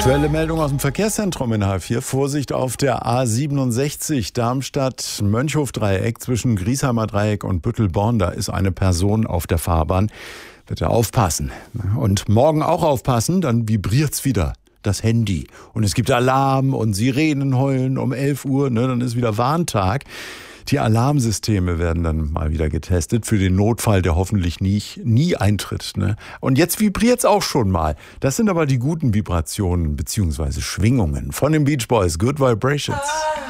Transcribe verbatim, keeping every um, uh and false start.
Aktuelle Meldung aus dem Verkehrszentrum in H vier. Vorsicht auf der A siebenundsechzig Darmstadt-Mönchhof-Dreieck zwischen Griesheimer Dreieck und Büttelborn. Da ist eine Person auf der Fahrbahn. Bitte aufpassen. Und morgen auch aufpassen, dann vibriert's wieder. Das Handy. Und es gibt Alarm und Sirenen heulen um elf Uhr. Ne, dann ist wieder Warntag. Die Alarmsysteme werden dann mal wieder getestet für den Notfall, der hoffentlich nie, nie eintritt. Ne? Und jetzt vibriert's auch schon mal. Das sind aber die guten Vibrationen bzw. Schwingungen von den Beach Boys. Good Vibrations.